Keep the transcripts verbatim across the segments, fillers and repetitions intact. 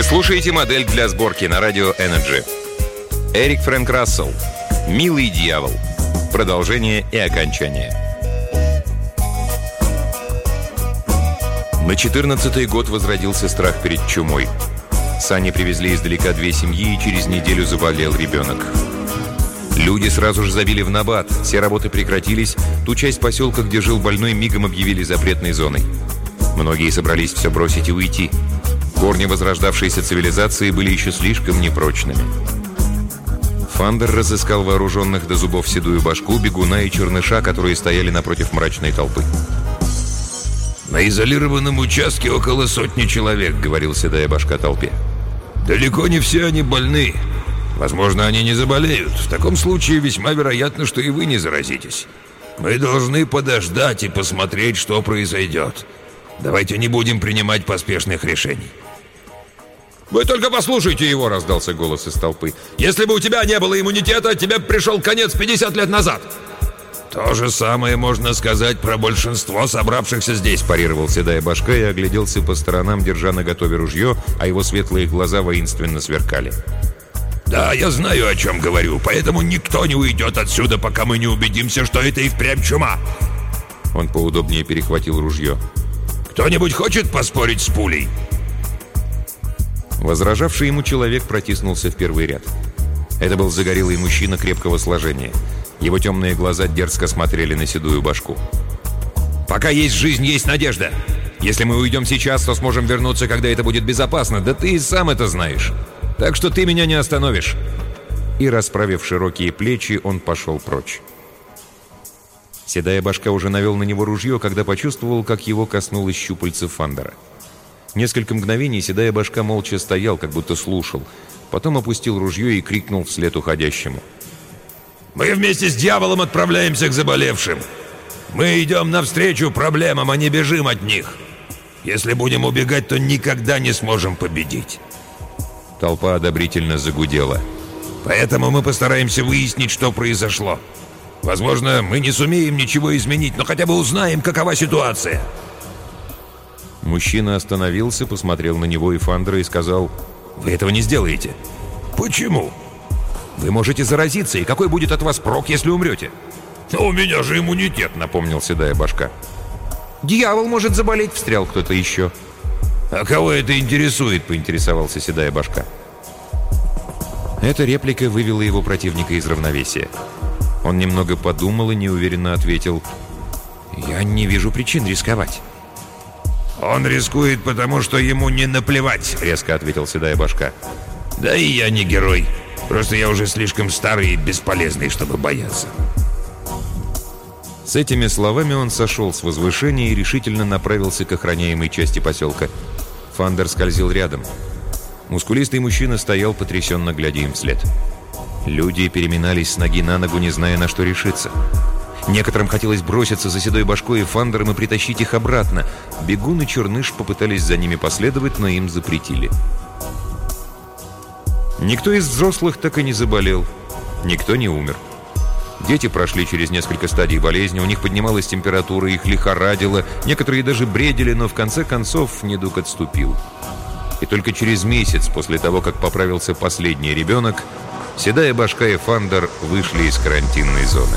слушаете модель для сборки на радио Energy. Эрик Фрэнк Рассел. «Милый дьявол». Продолжение и окончание. На четырнадцатый год возродился страх перед чумой. Сани привезли издалека две семьи, и через неделю заболел ребенок. Люди сразу же забили в набат. Все работы прекратились. Ту часть поселка, где жил больной, мигом объявили запретной зоной. Многие собрались все бросить и уйти. Корни возрождавшейся цивилизации были еще слишком непрочными. Фандер разыскал вооруженных до зубов седую башку, бегуна и черныша, которые стояли напротив мрачной толпы. «На изолированном участке около сотни человек», — говорил седая башка толпе. «Далеко не все они больны. Возможно, они не заболеют. В таком случае весьма вероятно, что и вы не заразитесь. Мы должны подождать и посмотреть, что произойдет. Давайте не будем принимать поспешных решений». «Вы только послушайте его!» — раздался голос из толпы. «Если бы у тебя не было иммунитета, тебе пришел конец пятьдесят лет назад!» «То же самое можно сказать про большинство собравшихся здесь», — парировал седая башка и огляделся по сторонам, держа наготове ружье, а его светлые глаза воинственно сверкали. «Да, я знаю, о чем говорю, поэтому никто не уйдет отсюда, пока мы не убедимся, что это и впрямь чума!» Он поудобнее перехватил ружье. «Кто-нибудь хочет поспорить с пулей?» Возражавший ему человек протиснулся в первый ряд. Это был загорелый мужчина крепкого сложения. Его темные глаза дерзко смотрели на седую башку. «Пока есть жизнь, есть надежда. Если мы уйдем сейчас, то сможем вернуться, когда это будет безопасно. Да ты и сам это знаешь. Так что ты меня не остановишь». И, расправив широкие плечи, он пошел прочь. Седая башка уже навел на него ружье, когда почувствовал, как его коснулось щупальце Фандера. Несколько мгновений седая башка молча стоял, как будто слушал. Потом опустил ружье и крикнул вслед уходящему. «Мы вместе с дьяволом отправляемся к заболевшим. Мы идем навстречу проблемам, а не бежим от них. Если будем убегать, то никогда не сможем победить». Толпа одобрительно загудела. «Поэтому мы постараемся выяснить, что произошло. Возможно, мы не сумеем ничего изменить, но хотя бы узнаем, какова ситуация». Мужчина остановился, посмотрел на него и Фандера и сказал: «Вы этого не сделаете». «Почему?» «Вы можете заразиться, и какой будет от вас прок, если умрете?» «Но у меня же иммунитет», — напомнил седая башка. «Дьявол может заболеть», — встрял кто-то еще. «А кого это интересует?» — поинтересовался седая башка. Эта реплика вывела его противника из равновесия. Он немного подумал и неуверенно ответил: «Я не вижу причин рисковать». «Он рискует, потому что ему не наплевать», — резко ответил седая башка. «Да и я не герой. Просто я уже слишком старый и бесполезный, чтобы бояться». С этими словами он сошел с возвышения и решительно направился к охраняемой части поселка. Фандер скользил рядом. Мускулистый мужчина стоял, потрясенно глядя им вслед. Люди переминались с ноги на ногу, не зная, на что решиться. Некоторым хотелось броситься за седой башкой и Фандером и притащить их обратно. Бегун и Черныш попытались за ними последовать, но им запретили. Никто из взрослых так и не заболел. Никто не умер. Дети прошли через несколько стадий болезни, у них поднималась температура, их лихорадило, некоторые даже бредили, но в конце концов недуг отступил. И только через месяц после того, как поправился последний ребенок, седая башка и Фандер вышли из карантинной зоны.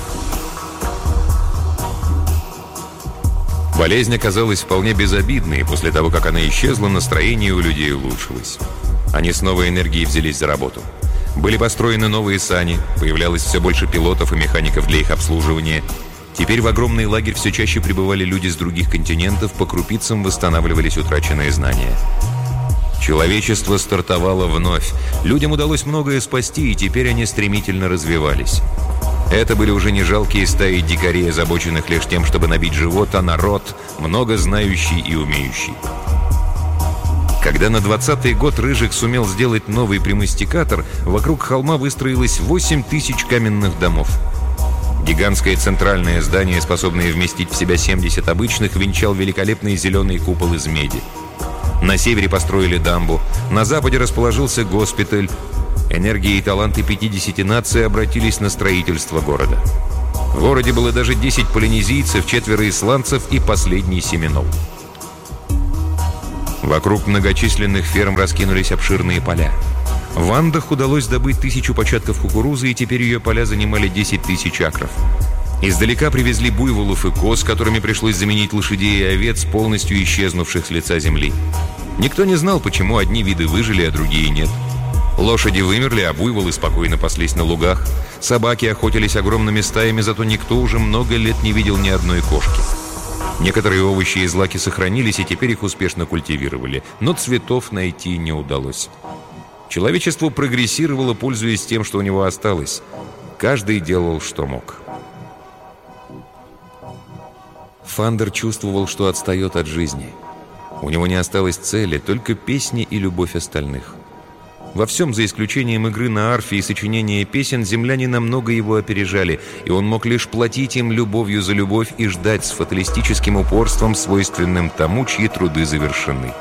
Болезнь оказалась вполне безобидной, и после того, как она исчезла, настроение у людей улучшилось. Они с новой энергией взялись за работу. Были построены новые сани, появлялось все больше пилотов и механиков для их обслуживания. Теперь в огромный лагерь все чаще прибывали люди с других континентов, по крупицам восстанавливались утраченные знания. Человечество стартовало вновь. Людям удалось многое спасти, и теперь они стремительно развивались. Это были уже не жалкие стаи дикарей, озабоченных лишь тем, чтобы набить живот, а народ, много знающий и умеющий. Когда на двадцатый год Рыжик сумел сделать новый примастикатор, вокруг холма выстроилось восемь тысяч каменных домов. Гигантское центральное здание, способное вместить в себя семьдесят обычных, венчал великолепный зеленый купол из меди. На севере построили дамбу, на западе расположился госпиталь. Энергия и таланты пятидесяти наций обратились на строительство города. В городе было даже десять полинезийцев, четверо исландцев и последний семинол. Вокруг многочисленных ферм раскинулись обширные поля. В Андах удалось добыть тысячу початков кукурузы, и теперь ее поля занимали десять тысяч акров. Издалека привезли буйволов и коз, которыми пришлось заменить лошадей и овец, полностью исчезнувших с лица земли. Никто не знал, почему одни виды выжили, а другие нет. Лошади вымерли, а буйволы спокойно паслись на лугах. Собаки охотились огромными стаями, зато никто уже много лет не видел ни одной кошки. Некоторые овощи и злаки сохранились, и теперь их успешно культивировали, но цветов найти не удалось. Человечество прогрессировало, пользуясь тем, что у него осталось. Каждый делал, что мог. Фандер чувствовал, что отстает от жизни. У него не осталось цели, только песни и любовь остальных. Во всем, за исключением игры на арфе и сочинения песен, земляне намного его опережали, и он мог лишь платить им любовью за любовь и ждать с фаталистическим упорством, свойственным тому, чьи труды завершены.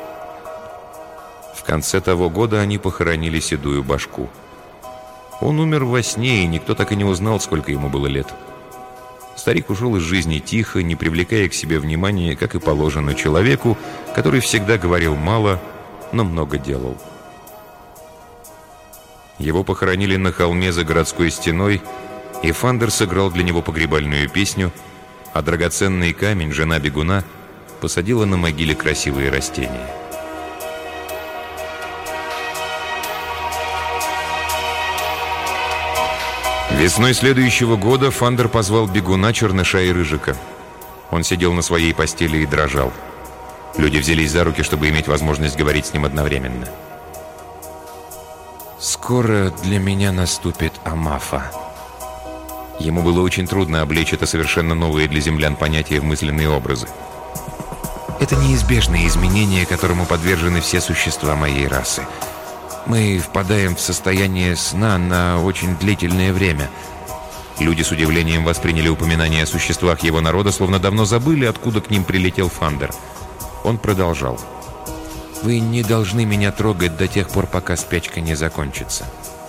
В конце того года они похоронили седую башку. Он умер во сне, и никто так и не узнал, сколько ему было лет. Старик ушел из жизни тихо, не привлекая к себе внимания, как и положено человеку, который всегда говорил мало, но много делал. Его похоронили на холме за городской стеной, и Фандер сыграл для него погребальную песню, а драгоценный камень, жена бегуна, посадила на могиле красивые растения. Весной следующего года Фандер позвал бегуна, черныша и рыжика. Он сидел на своей постели и дрожал. Люди взялись за руки, чтобы иметь возможность говорить с ним одновременно. «Скоро для меня наступит Амафа». Ему было очень трудно облечь это совершенно новые для землян понятия в мысленные образы. «Это неизбежные изменения, которому подвержены все существа моей расы. Мы впадаем в состояние сна на очень длительное время». Люди с удивлением восприняли упоминание о существах его народа, словно давно забыли, откуда к ним прилетел Фандер. Он продолжал. «Вы не должны меня трогать до тех пор, пока спячка не закончится».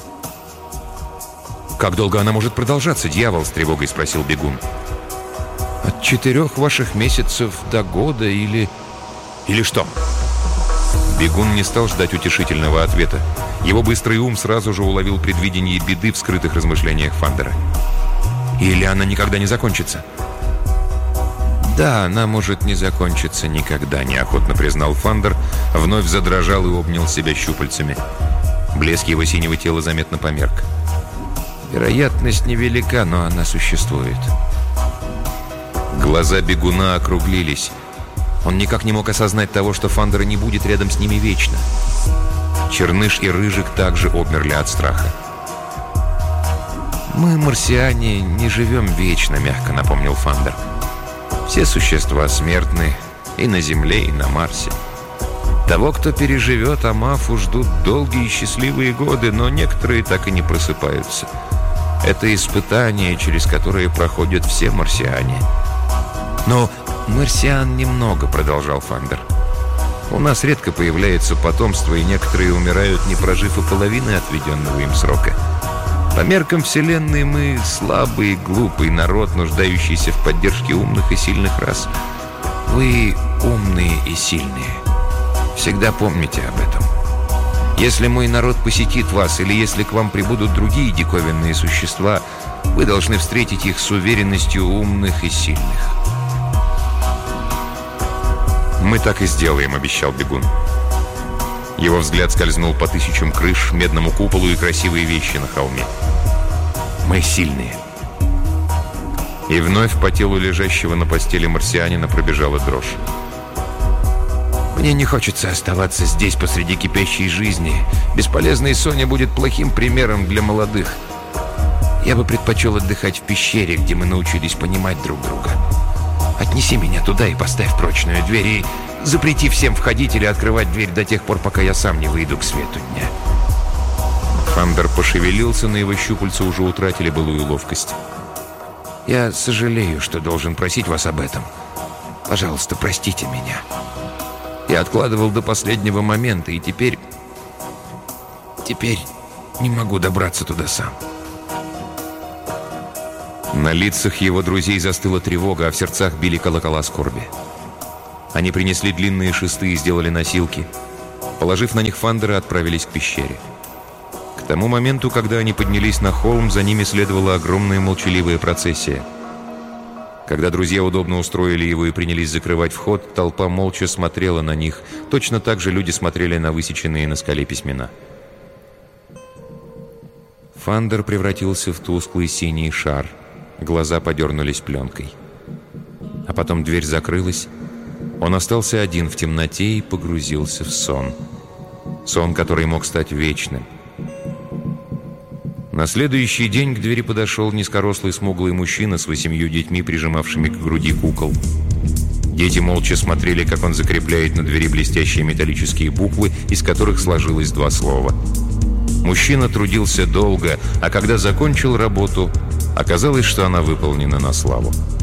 «Как долго она может продолжаться, дьявол?» — с тревогой спросил бегун. «От четырех ваших месяцев до года или...» «Или что?» Бегун не стал ждать утешительного ответа. Его быстрый ум сразу же уловил предвидение беды в скрытых размышлениях Фандера. «Или она никогда не закончится?» «Да, она может не закончиться никогда», — неохотно признал Фандер, вновь задрожал и обнял себя щупальцами. Блеск его синего тела заметно померк. «Вероятность невелика, но она существует». Глаза бегуна округлились. Он никак не мог осознать того, что Фандера не будет рядом с ними вечно. Черныш и Рыжик также обмерли от страха. «Мы, марсиане, не живем вечно», — мягко напомнил Фандер. «Все существа смертны и на Земле, и на Марсе. Того, кто переживет Амафу, ждут долгие и счастливые годы, но некоторые так и не просыпаются. Это испытание, через которое проходят все марсиане». «Но марсиан немного», — продолжал Фандер. «У нас редко появляется потомство, и некоторые умирают, не прожив и половины отведенного им срока. По меркам Вселенной мы слабый, глупый народ, нуждающийся в поддержке умных и сильных рас. Вы умные и сильные. Всегда помните об этом. Если мой народ посетит вас, или если к вам прибудут другие диковинные существа, вы должны встретить их с уверенностью умных и сильных». «Мы так и сделаем», — обещал бегун. Его взгляд скользнул по тысячам крыш, медному куполу и красивые вещи на холме. «Мы сильные». И вновь по телу лежащего на постели марсианина пробежала дрожь. «Мне не хочется оставаться здесь посреди кипящей жизни. Бесполезная Соня будет плохим примером для молодых. Я бы предпочел отдыхать в пещере, где мы научились понимать друг друга. Отнеси меня туда и поставь прочную дверь, и запрети всем входить или открывать дверь до тех пор, пока я сам не выйду к свету дня». Фандер пошевелился, но его щупальца уже утратили былую ловкость. «Я сожалею, что должен просить вас об этом. Пожалуйста, простите меня. Я откладывал до последнего момента, и теперь... Теперь не могу добраться туда сам». На лицах его друзей застыла тревога, а в сердцах били колокола скорби. Они принесли длинные шесты и сделали носилки. Положив на них фандеры, отправились к пещере. К тому моменту, когда они поднялись на холм, за ними следовала огромная молчаливая процессия. Когда друзья удобно устроили его и принялись закрывать вход, толпа молча смотрела на них. Точно так же люди смотрели на высеченные на скале письмена. Фандер превратился в тусклый синий шар. Глаза подернулись пленкой. А потом дверь закрылась. Он остался один в темноте и погрузился в сон. Сон, который мог стать вечным. На следующий день к двери подошел низкорослый смуглый мужчина с восемью детьми, прижимавшими к груди кукол. Дети молча смотрели, как он закрепляет на двери блестящие металлические буквы, из которых сложилось два слова. Мужчина трудился долго, а когда закончил работу, оказалось, что она выполнена на славу.